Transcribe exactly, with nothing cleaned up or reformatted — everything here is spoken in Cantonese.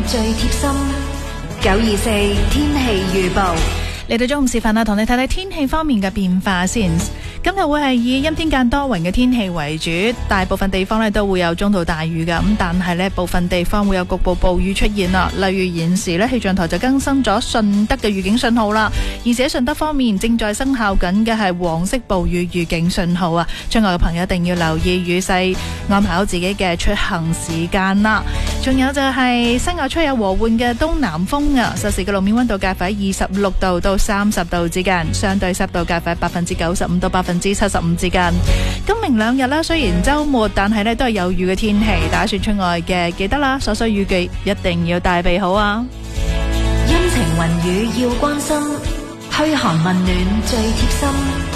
最貼心。九二四天氣預報。 嚟到中午時分啦，同你睇睇天氣方面嘅變化先。今日會係以陰天間多雲嘅天氣為主，大部分地方咧都會有中到大雨㗎。咁但係咧部分地方會有局部暴雨出現啦。例如現時咧氣象台就更新咗順德嘅預警信號啦。而且順德方面正在生效緊嘅係黃色暴雨預警信號啊！出外嘅朋友一定要留意雨勢，安排好自己嘅出行時間啦。仲有就係西外吹有和緩嘅東南風啊，實時嘅路面溫度介乎喺二十六度到三十度之間，相對濕度介乎喺百分之九十五到百分之七十五之間。今明兩日啦，雖然週末，但係咧都係有雨嘅天氣，打算出外嘅記得啦，所需雨具一定要帶備好啊！ 陰晴雲雨要關心，噓寒問暖最貼心。